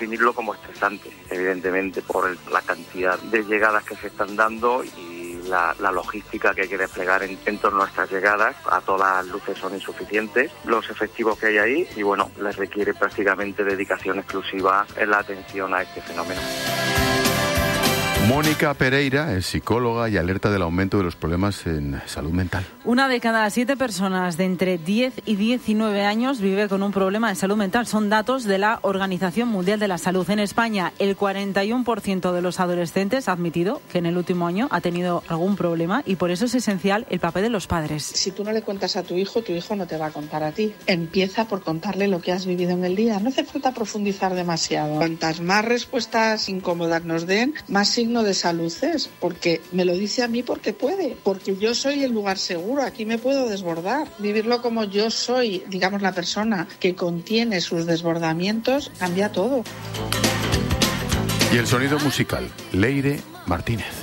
definirlo como estresante, evidentemente, por la cantidad de llegadas que se están dando y la logística que hay que desplegar en torno a estas llegadas. A todas las luces son insuficientes los efectivos que hay ahí y bueno, les requiere prácticamente dedicación exclusiva en la atención a este fenómeno. Mónica Pereira es psicóloga y alerta del aumento de los problemas en salud mental. 1 de cada 7 personas de entre 10 y 19 años vive con un problema de salud mental. Son datos de la Organización Mundial de la Salud. En España, el 41% de los adolescentes ha admitido que en el último año ha tenido algún problema y por eso es esencial el papel de los padres. Si tú no le cuentas a tu hijo no te va a contar a ti. Empieza por contarle lo que has vivido en el día. No hace falta profundizar demasiado. Cuantas más respuestas incómodas nos den, más signo de salud es, porque me lo dice a mí porque puede, porque yo soy el lugar seguro, aquí me puedo desbordar. Vivirlo como yo soy, digamos, la persona que contiene sus desbordamientos, cambia todo. Y el sonido musical, Leire Martínez.